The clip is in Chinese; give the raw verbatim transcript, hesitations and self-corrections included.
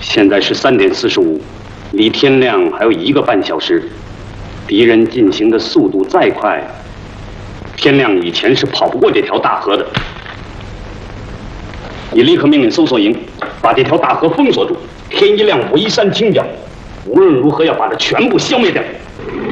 现在是三点四十五，离天亮还有一个半小时。敌人进行的速度再快，天亮以前是跑不过这条大河的。你立刻命令搜索营把这条大河封锁住，天一亮我一扇清剿，无论如何要把它全部消灭掉。